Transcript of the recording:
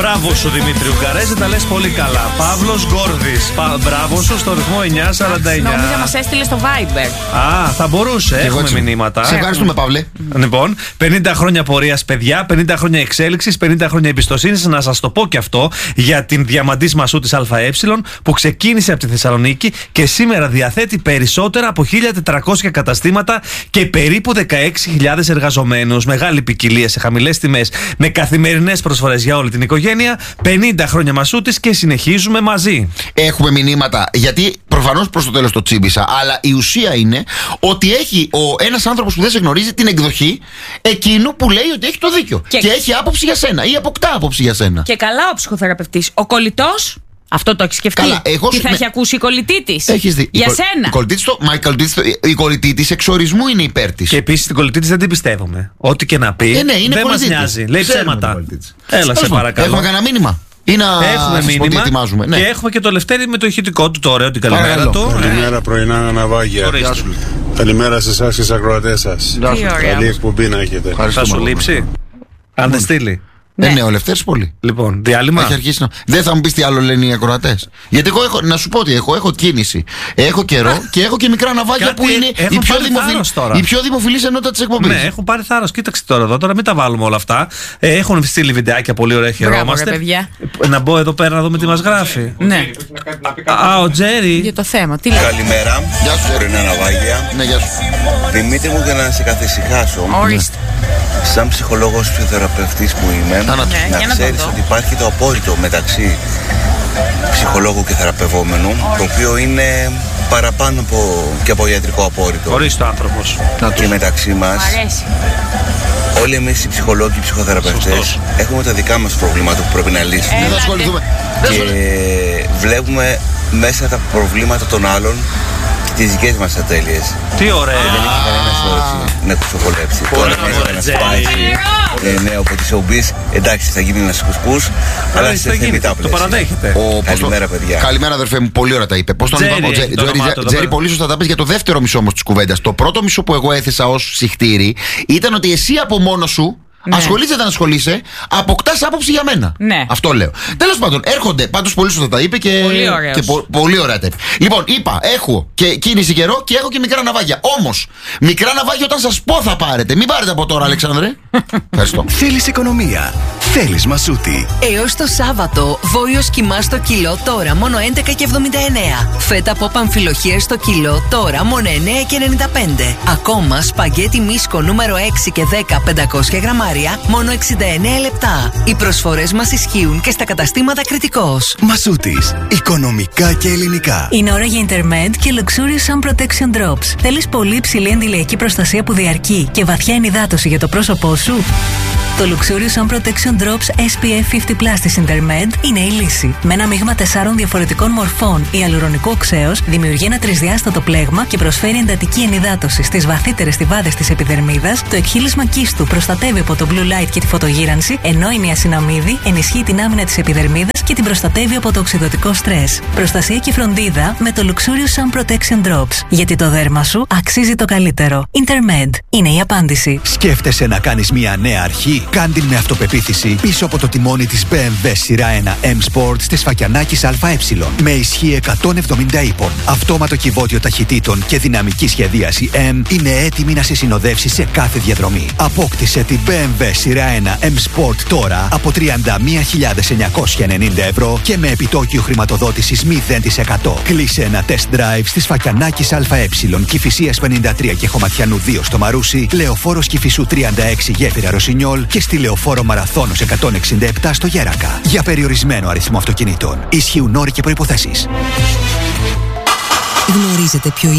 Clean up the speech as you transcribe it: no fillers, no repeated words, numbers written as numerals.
Μπράβο σου Δημήτρη Ουγγαρέζη, τα λες πολύ καλά. Παύλος Γκόρδης, μπράβο σου στο ρυθμό 949. Νόμιζα μας έστειλε στο Viber. Α, θα μπορούσε, έχουμε μηνύματα. Σε ευχαριστούμε, Παύλε. Λοιπόν, 50 χρόνια πορείας, παιδιά, 50 χρόνια εξέλιξης, 50 χρόνια εμπιστοσύνης. Να σας το πω και αυτό για την Διαμαντής Μασούτης ΑΕ που ξεκίνησε από τη Θεσσαλονίκη και σήμερα διαθέτει περισσότερα από 1.400 καταστήματα και περίπου 16.000 εργαζομένους. Μεγάλη ποικιλία σε χαμηλές τιμές, με καθημερινές προσφορές για όλη την οικογένεια. 50 χρόνια Μασούτης και συνεχίζουμε μαζί. Έχουμε μηνύματα, γιατί προφανώς προς το τέλος το τσίμπησα, αλλά η ουσία είναι ότι έχει ένας άνθρωπος που δεν σε γνωρίζει την εκδοχή εκείνου που λέει ότι έχει το δίκιο. Και έχει άποψη για σένα ή αποκτά άποψη για σένα. Και καλά ο ψυχοθεραπευτής. Ο κολλητός. Αυτό το έχει σκεφτεί. Καλά, τι θα έχει ακούσει η κολλητή της. Έχεις δει. Για σένα. Η κολλητή της εξορισμού είναι υπέρ της. Και επίσης την κολλητή της δεν την πιστεύουμε. Ό,τι και να πει. Ναι, δεν μας νοιάζει. Λέει ψέματα. Έλα, σε παρακαλώ. Έχουμε κανένα μήνυμα. Ή να έχουμε μήνυμα. Ναι. Και έχουμε και το Λευτέρη με το ηχητικό του τώρα. Την καλημέρα του. Καλημέρα, πρωινά ναυάγια. Καλημέρα σε εσάς και στις ακροατές σας. Καλή εκπομπή να έχετε. Θα σου λείψει. Αν δεν στείλει. Ναι, ο Λευτέρης πολύ. Λοιπόν, διάλειμμα. Έχει αρχίσει δεν θα μου πεις τι άλλο λένε οι ακροατές. Γιατί εγώ έχω, να σου πω ότι έχω κίνηση. Έχω καιρό και έχω και μικρά ναυάγια που είναι η πιο δημοφιλής ενότητα της εκπομπής. Ναι, έχουν πάρει θάρρος. Κοίταξε τώρα μην τα βάλουμε όλα αυτά. Έχουν στείλει βιντεάκια πολύ ωραία, χαιρόμαστε. Να μπω εδώ πέρα να δούμε τι μας γράφει. Ναι. Ο Τζέρι. Για το θέμα. Τι λέει. Καλημέρα. Γεια σου, πρωινά ναυάγια. Ναι, γεια σου. Δημήτρη μου, για να σε καθησυχάσω. Σαν ψυχολόγος ψυχοθεραπευτής που είμαι, να ξέρεις ότι υπάρχει το απόρριτο μεταξύ ψυχολόγου και θεραπευόμενου, το οποίο είναι παραπάνω και από ιατρικό απόρριτο. Ορίστε ο άνθρωπος. Και μεταξύ μας, όλοι εμείς οι ψυχολόγοι και οι ψυχοθεραπευτές έχουμε τα δικά μας προβλήματα που πρέπει να λύσουμε. Και βλέπουμε μέσα τα προβλήματα των άλλων και τις δικές μας ατέλειες. Τι ωραία. Δεν έχει κανένας όρεξη να κουτσοκολέψει. Τώρα να σπάσει νέο από τη showbiz. Εντάξει, θα γίνει ένας κουσκούς, αλλά σε θεμητά πλαίσια. Το παραδέχεται. Καλημέρα, παιδιά. Καλημέρα, αδερφέ μου. Πολύ ωραία τα είπε. Πώς τον είπαμε, Τζέρι, πολύ σωστά τα πες για το δεύτερο μισό όμως της κουβέντας. Το πρώτο μισό που εγώ έθεσα ως συχτήρι ήταν ότι εσύ από μόνος σου. Ναι. Ασχολείσαι, δεν ασχολείσαι, αποκτάς άποψη για μένα. Ναι. Αυτό λέω. Τέλος πάντων, έρχονται. Πάντως πολύ σωστά τα είπε και. Πολύ ωραία τα είπε. Λοιπόν, είπα, έχω και κίνηση καιρό και έχω και μικρά ναυάγια. Όμως, μικρά ναυάγια όταν σας πω θα πάρετε. Μην πάρετε από τώρα, Αλεξάνδρε. Ευχαριστώ. Θέλεις οικονομία. Θέλεις Μασούτη. Έως το Σάββατο, βόλιος κιμά στο κιλό τώρα μόνο 11,79. Φέτα από παμφιλοχίες στο κιλό τώρα μόνο 9,95. Ακόμα σπαγγέτι μίσκο νούμερο 6 και 10 500 γραμμάρια μόνο 69 λεπτά. Οι προσφορές μας ισχύουν και στα καταστήματα Κρητικός. Μασούτης. Οικονομικά και ελληνικά. Είναι ώρα για Intermed και Luxurious Sun Protection Drops. Θέλεις πολύ υψηλή αντιλιακή προστασία που διαρκεί και βαθιά ενυδάτωση για το πρόσωπό σου? Το Luxurious Sun Protection Drops SPF 50+ της Intermed είναι η λύση. Με ένα μείγμα 4 διαφορετικών μορφών ιαλουρονικού οξέως δημιουργεί ένα τρισδιάστατο πλέγμα και προσφέρει εντατική ενυδάτωση στις βαθύτερες στιβάδες της επιδερμίδας. Το εκχύλισμα κύστου προστατεύει από το blue light και τη φωτογύρανση, ενώ η νιασιναμίδη ενισχύει την άμυνα της επιδερμίδας και την προστατεύει από το οξυδωτικό στρες. Προστασία και φροντίδα με το Luxurious Sun Protection Drops. Γιατί το δέρμα σου αξίζει το καλύτερο. Intermed είναι η απάντηση. Σκέφτεσαι να κάνεις μια νέα αρχή? Κάντην με αυτοπεποίθηση πίσω από το τιμόνι της BMW σειρά 1 M Sport της Φακιανάκης ΑΕ. Με ισχύ 170 ύπων, αυτόματο κυβότιο ταχυτήτων και δυναμική σχεδίαση M είναι έτοιμη να σε συνοδεύσει σε κάθε διαδρομή. Απόκτησε την BMW σειρά 1 M Sport τώρα από 31.990 ευρώ και με επιτόκιο χρηματοδότησης 0%. Κλείσε ένα test drive στις Φακιανάκης ΑΕ, Κηφισίας 53 και Χωματιανού 2 στο Μαρούσι, Λεωφόρος Κηφισού 36 Γέφυρα Ρωσινιόλ και στη Λεωφόρο Μαραθώνος 167 στο Γέρακα. Για περιορισμένο αριθμό αυτοκινήτων. Ισχύουν όροι και προϋποθέσεις. Γνωρίζετε ποιο